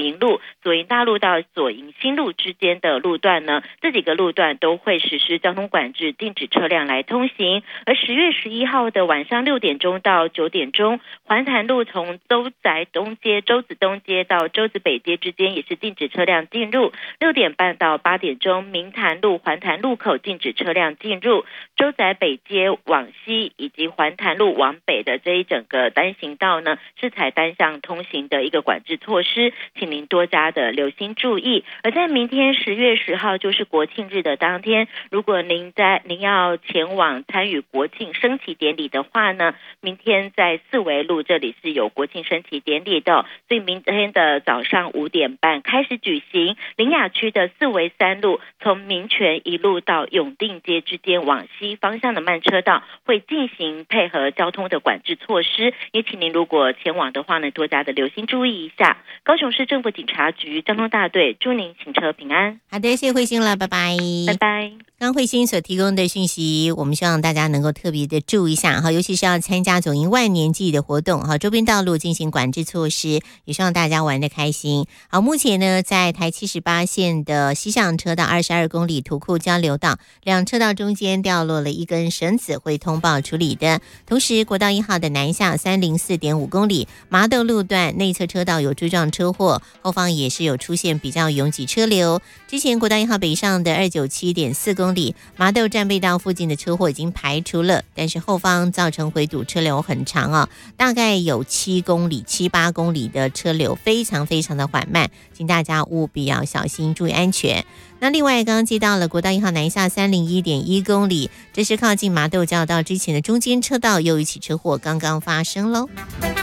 营路、左营大路到左营新路之间的路段呢，这几个路段都会实施交通管制，禁止车辆来通行。而10月11号的晚上6点钟到9点钟，环潭路从洲子东街到洲子北街之间也是禁止车辆进入。6点半到8点钟，明潭路环潭路口禁止车辆进入。洲子北街往西以及环潭路往北的这一整个单行道呢，是采单向通行的一个管制措施，请您多加的留心注意。而在明天10月10号就是国庆日的当天，如果您要前往参与国庆升旗典礼的话呢，明天在四维路这里是有国庆升旗典礼的，所以明天的早上5点半开始举行。苓雅区的4维3路从民权一路到永定街之间往西方向的慢车道会进行配合交通的管制措施，也请您如果前往的话呢，多加的留心注意一下。高雄市政府警察局交通大队祝您行车平安。 好的，谢谢慧欣了，拜拜， 拜拜。 刚慧欣所提供的讯息，我们希望大家能够特别的注意一下哈，尤其是要参加总营万年祭的活动哈，周边道路进行管制措施，也希望大家玩得开心。好，目前呢，在台78线的西向车道22公里土库交流道，两车道中间掉落了一根绳子，会通报处理的。同时，国道1号的南下304.5公里麻豆路段内侧车道有追撞车祸，后方也是有出现比较拥挤车流。之前国道1号北上的297.4公里麻豆战备道附近的车祸已经排除了，但是后方造成回堵车流很长啊，大概有7八公里的车流，非常非常的缓慢，请大家务必要小心，注意安全。那另外刚刚接到了国道1号南下301.1公里，这是靠近麻豆交流道之前的中间车道又一起车祸刚刚发生咯。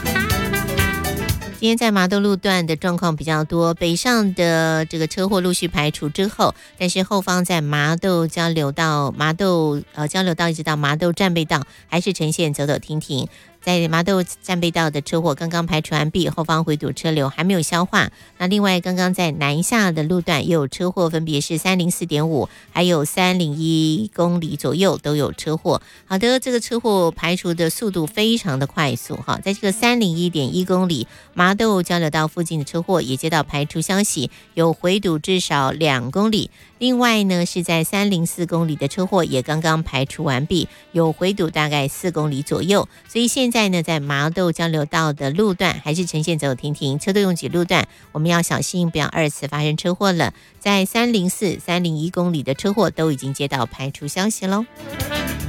今天在麻豆路段的状况比较多，北上的这个车祸陆续排除之后，但是后方在麻豆交流道一直到麻豆战备道还是呈现走走停停。在麻豆战备道的车祸刚刚排除完毕，后方回堵车流还没有消化。那另外刚刚在南下的路段也有车祸，分别是304.5还有301公里左右都有车祸。好的，这个车祸排除的速度非常的快速哈，在这个301.1公里麻豆交流道附近的车祸也接到排除消息，有回堵至少2公里。另外呢，是在304公里的车祸也刚刚排除完毕，有回堵大概4公里左右。所以现在呢，在麻豆交流道的路段还是呈现走停停，车队拥挤路段，我们要小心，不要二次发生车祸了。在304、301公里的车祸都已经接到排除消息喽。